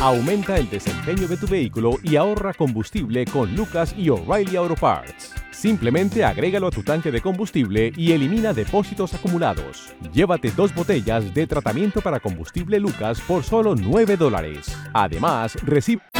Aumenta el desempeño de tu vehículo y ahorra combustible con Lucas y O'Reilly Auto Parts. Simplemente agrégalo a tu tanque de combustible y elimina depósitos acumulados. Llévate 2 botellas de tratamiento para combustible Lucas por solo $9. Además, recibe